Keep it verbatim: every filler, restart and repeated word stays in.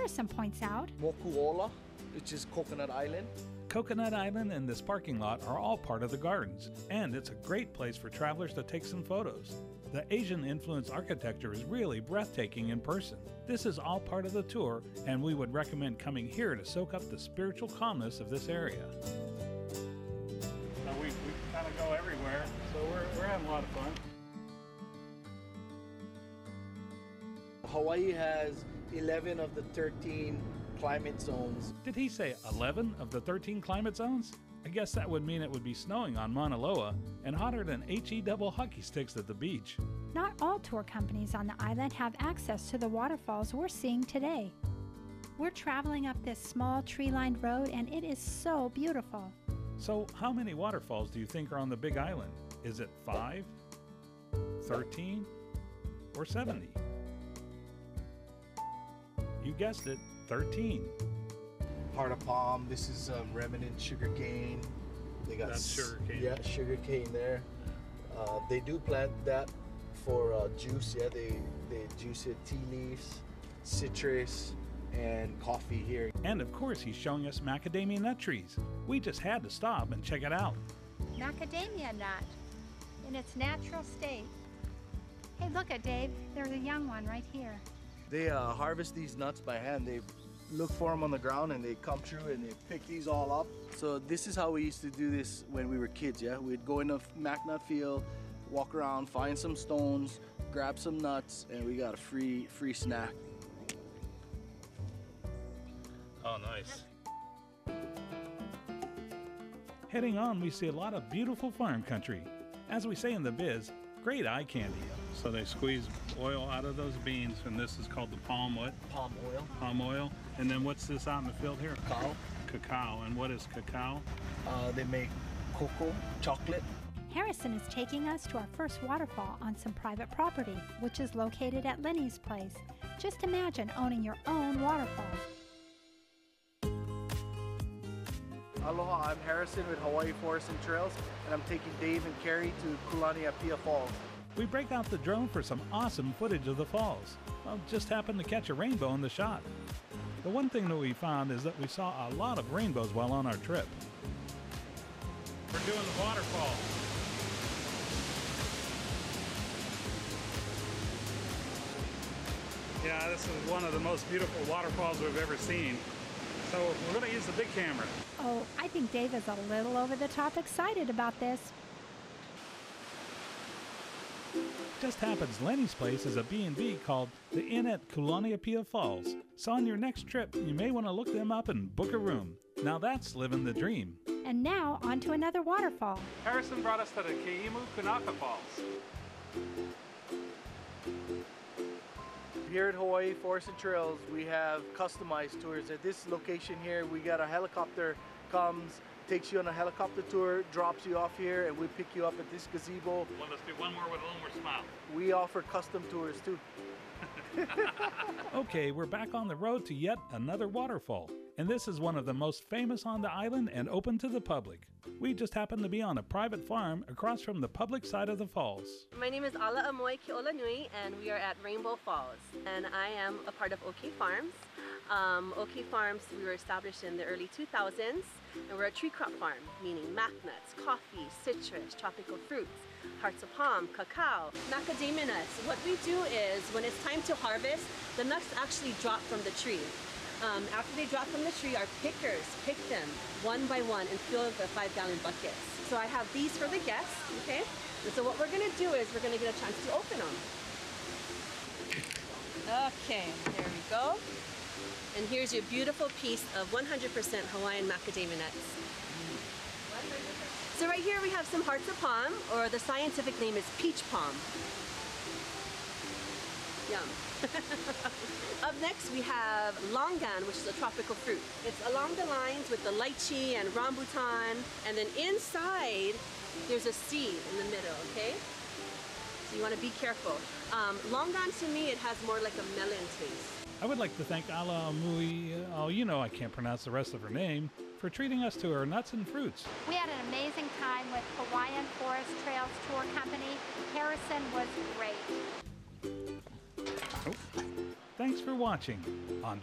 Harrison points out, Mokuola, which is Coconut Island. Coconut Island and this parking lot are all part of the gardens, and it's a great place for travelers to take some photos. The Asian-influenced architecture is really breathtaking in person. This is all part of the tour, and we would recommend coming here to soak up the spiritual calmness of this area. So we, we kind of go everywhere, so we're, we're having a lot of fun. Hawaii has eleven of the thirteen climate zones. Did he say eleven of the thirteen climate zones? I guess that would mean it would be snowing on Mauna Loa and hotter than H E double hockey sticks at the beach. not all tour companies on the island have access to the waterfalls we're seeing today. We're traveling up this small tree-lined road, and it is so beautiful. So how many waterfalls do you think are on the Big Island? Is it five, thirteen, or seventy? You guessed it, thirteen. Heart of palm. This is um, remnant sugarcane. They got That's sugarcane. Yeah, sugarcane there. Uh, they do plant that for uh, juice. Yeah, they they juice it. Tea leaves, citrus, and coffee here. And of course, he's showing us macadamia nut trees. We just had to stop and check it out. Macadamia nut in its natural state. Hey, look at Dave. There's a young one right here. They uh, harvest these nuts by hand. They look for them on the ground and they come through and they pick these all up. So this is how we used to do this when we were kids, yeah? We'd go in the mac nut field, walk around, find some stones, grab some nuts, and we got a free, free snack. Oh, nice. Heading on, we see a lot of beautiful farm country. As we say in the biz, great eye candy. So they squeeze oil out of those beans, and this is called the palm what? Palm oil. Palm oil. And then what's this out in the field here? Cacao. Cacao. And what is cacao? Uh, they make cocoa, chocolate. Harrison is taking us to our first waterfall on some private property, which is located at Lenny's place. Just imagine owning your own waterfall. Aloha, I'm Harrison with Hawaii Forest and Trails, and I'm taking Dave and Carrie to Kulaniapia Falls. We break out the drone for some awesome footage of the falls. Well, just happened to catch a rainbow in the shot. The one thing that we found is that we saw a lot of rainbows while on our trip. We're doing the waterfall. Yeah, this is one of the most beautiful waterfalls we've ever seen. So we're going to use the big camera. Oh, I think Dave is a little over the top excited about this. Just happens Lenny's place is a B and B called the Inn at Kulaniapia Falls. So on your next trip, you may want to look them up and book a room. Now that's living the dream. And now on to another waterfall. Harrison brought us to the Keimu Kunaka Falls. Here at Hawaii Forest and Trails, we have customized tours. At this location here, we got a helicopter comes, takes you on a helicopter tour, drops you off here, and we pick you up at this gazebo. Well, let's do one more with a little more smile. We offer custom tours too. Okay, we're back on the road to yet another waterfall. And this is one of the most famous on the island and open to the public. We just happen to be on a private farm across from the public side of the falls. My name is Ala Amoy Keolanui, and we are at Rainbow Falls. And I am a part of OK Farms. Um, OK Farms, we were established in the early two thousands, and we're a tree crop farm, meaning mac nuts, coffee, citrus, tropical fruits, hearts of palm, cacao, macadamia nuts. What we do is, when it's time to harvest, the nuts actually drop from the tree. Um, after they drop from the tree, our pickers pick them one by one and fill the five gallon buckets. So I have these for the guests, okay? And so what we're gonna do is we're gonna get a chance to open them. Okay, there we go. And here's your beautiful piece of one hundred percent Hawaiian macadamia nuts. So right here we have some hearts of palm, or the scientific name is peach palm. Yum. Up next we have longan, which is a tropical fruit. It's along the lines with the lychee and rambutan, and then inside there's a seed in the middle, okay? So you want to be careful. Um, longan, to me, it has more like a melon taste. I would like to thank Ala Amui, oh you know I can't pronounce the rest of her name, for treating us to her nuts and fruits. We had an amazing time with Hawaiian Forest Trails Tour Company. Harrison was great. Oh. Thanks for watching on